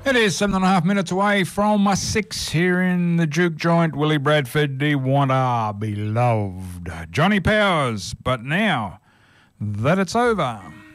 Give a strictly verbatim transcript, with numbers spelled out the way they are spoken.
It is seven and a half minutes away from a six here in the Juke Joint. Willie Bradford, do you want to be loved? Johnny Powers, but now that it's over.